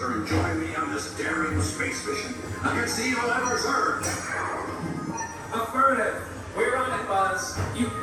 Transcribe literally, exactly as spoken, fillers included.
return join me on this daring space mission against the evil Emperor's Earth? Affirmative. We're on it, Buzz. You